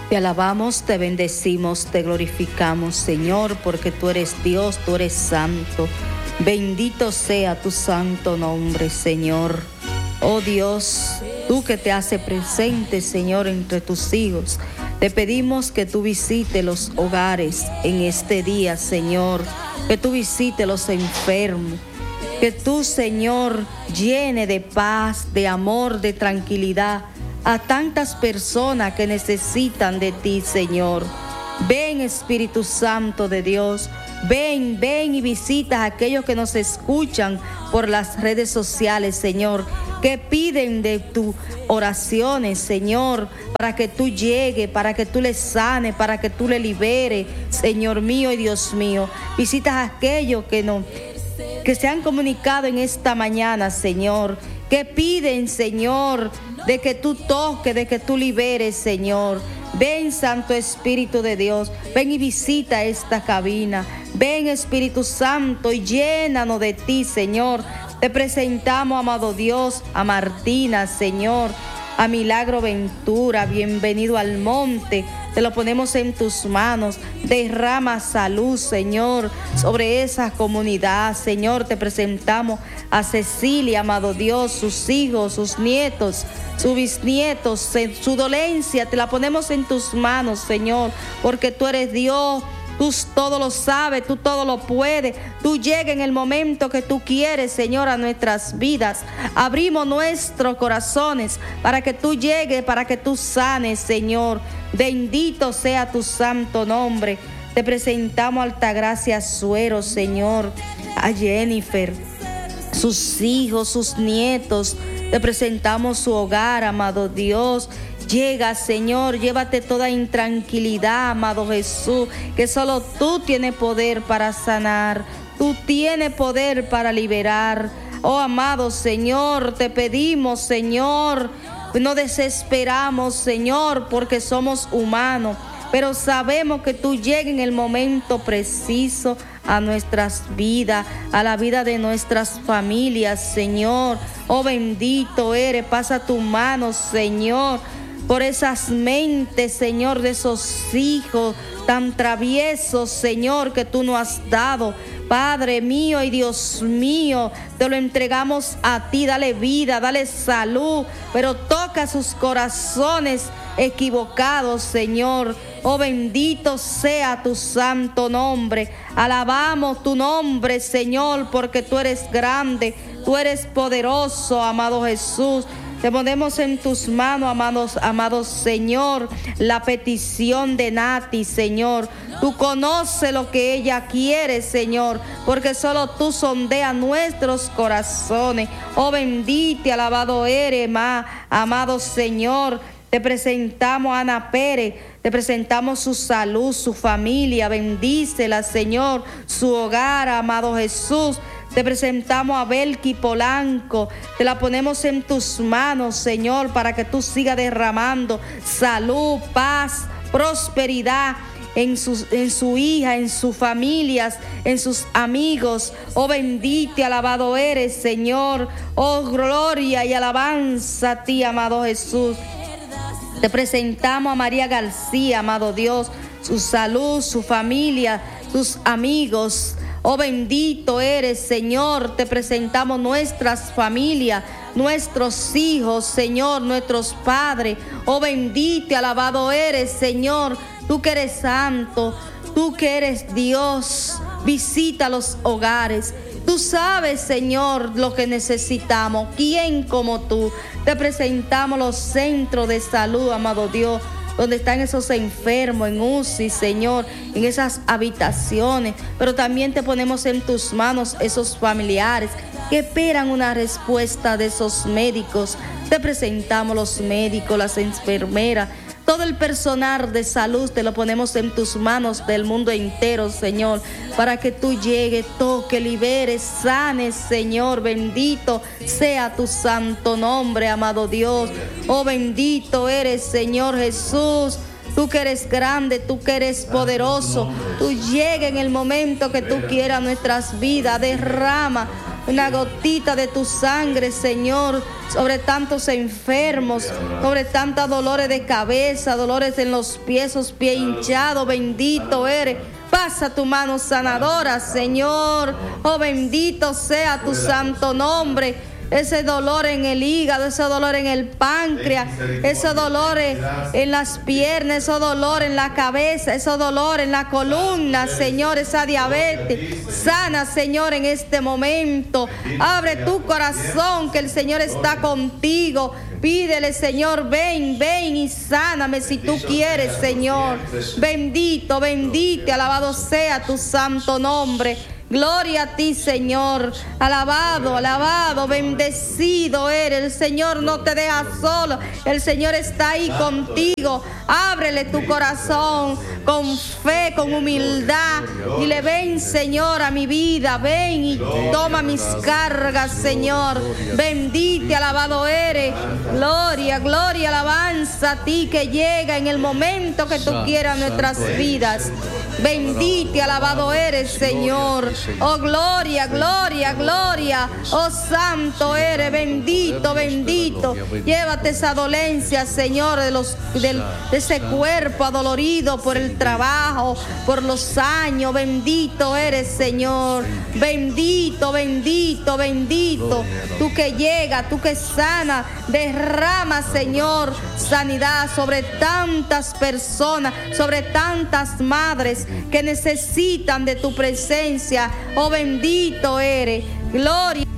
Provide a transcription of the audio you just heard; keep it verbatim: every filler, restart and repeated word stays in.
Te alabamos, te bendecimos, te glorificamos, Señor, porque tú eres Dios, tú eres santo. Bendito sea tu santo nombre, Señor. Oh Dios, tú que te haces presente, Señor, entre tus hijos, te pedimos que tú visites los hogares en este día, Señor, que tú visites los enfermos, que tú, Señor, llene de paz, de amor, de tranquilidad a tantas personas que necesitan de ti, Señor. Ven, Espíritu Santo de Dios, ven, ven y visita a aquellos que nos escuchan por las redes sociales, Señor, que piden de tus oraciones, Señor, para que tú llegues, para que tú les sanes, para que tú les liberes, Señor mío y Dios mío. Visita a aquellos que, no, que se han comunicado en esta mañana, Señor, que piden, Señor, de que tú toques, de que tú liberes, Señor. Ven, Santo Espíritu de Dios, ven y visita esta cabina. Ven, Espíritu Santo, y llénanos de ti, Señor. Te presentamos, amado Dios, a Martina, Señor, a Milagro Ventura, bienvenido al monte. Te lo ponemos en tus manos. Derrama salud, Señor, sobre esa comunidad. Señor, te presentamos a Cecilia, amado Dios, sus hijos, sus nietos, sus bisnietos, su dolencia. Te la ponemos en tus manos, Señor, porque tú eres Dios. Tú todo lo sabes, tú todo lo puedes. Tú llegas en el momento que tú quieres, Señor, a nuestras vidas. Abrimos nuestros corazones para que tú llegues, para que tú sanes, Señor. Bendito sea tu santo nombre. Te presentamos a Altagracia Suero, Señor, a Jennifer, sus hijos, sus nietos. Te presentamos su hogar, amado Dios. Llega, Señor, llévate toda intranquilidad, amado Jesús, que solo tú tienes poder para sanar, tú tienes poder para liberar. Oh, amado Señor, te pedimos, Señor, no desesperamos, Señor, porque somos humanos, pero sabemos que tú llegas en el momento preciso a nuestras vidas, a la vida de nuestras familias, Señor. Oh, bendito eres, pasa tu mano, Señor, por esas mentes, Señor, de esos hijos tan traviesos, Señor, que tú nos has dado. Padre mío y Dios mío, te lo entregamos a ti. Dale vida, dale salud, pero toca sus corazones equivocados, Señor. Oh, bendito sea tu santo nombre. Alabamos tu nombre, Señor, porque tú eres grande, tú eres poderoso, amado Jesús. Te ponemos en tus manos, amados, amados Señor, la petición de Nati, Señor. Tú conoces lo que ella quiere, Señor, porque solo tú sondeas nuestros corazones. Oh, bendito y alabado eres, ma, amado Señor. Te presentamos a Ana Pérez, te presentamos su salud, su familia. Bendícela, Señor, su hogar, amado Jesús. Te presentamos a Belki Polanco, te la ponemos en tus manos, Señor, para que tú sigas derramando salud, paz, prosperidad en su, en su hija, en sus familias, en sus amigos. Oh, bendito y alabado eres, Señor. Oh, gloria y alabanza a ti, amado Jesús. Te presentamos a María García, amado Dios, su salud, su familia, sus amigos. Oh, bendito eres, Señor. Te presentamos nuestras familias, nuestros hijos, Señor, nuestros padres. Oh, bendito y alabado eres, Señor. Tú que eres santo, tú que eres Dios. Visita los hogares. Tú sabes, Señor, lo que necesitamos. ¿Quién como tú? Te presentamos los centros de salud, amado Dios, donde están esos enfermos en U C I, Señor, en esas habitaciones. Pero también te ponemos en tus manos esos familiares que esperan una respuesta de esos médicos. Te presentamos los médicos, las enfermeras, todo el personal de salud. Te lo ponemos en tus manos del mundo entero, Señor, para que tú llegues, toque, liberes, sanes, Señor. Bendito sea tu santo nombre, amado Dios. Oh, bendito eres, Señor Jesús. Tú que eres grande, tú que eres poderoso. Tú llega en el momento que tú quieras nuestras vidas. Derrama una gotita de tu sangre, Señor, sobre tantos enfermos, sobre tantos dolores de cabeza, dolores en los pies, los pies hinchados. Bendito eres. Pasa tu mano sanadora, Señor. Oh, bendito sea tu santo nombre. Ese dolor en el hígado, ese dolor en el páncreas, ese dolor en las piernas, ese dolor en la cabeza, ese dolor en la columna, Señor, esa diabetes. Sana, Señor, en este momento. Abre tu corazón, que el Señor está contigo. Pídele, Señor, ven, ven y sáname si tú quieres, Señor. Bendito, bendito, alabado sea tu santo nombre. Gloria a ti, Señor. Alabado, alabado, bendecido eres. El Señor no te deja solo. El Señor está ahí contigo. Ábrele tu corazón con fe, con humildad. Dile, ven, Señor, a mi vida. Ven y toma mis cargas, Señor. Bendito y alabado eres. Gloria, gloria, alabanza a ti que llega en el momento que tú quieras nuestras vidas. Bendito y alabado eres, Señor. Oh, gloria, gloria, gloria. Oh, santo eres, bendito, bendito. Llévate esa dolencia, Señor, de, los, de, de ese cuerpo adolorido por el trabajo, por los años. Bendito eres, Señor. Bendito, bendito, bendito. Tú que llegas, tú que sanas, derrama, Señor, sanidad sobre tantas personas, sobre tantas madres que necesitan de tu presencia. Oh, bendito eres. Gloria.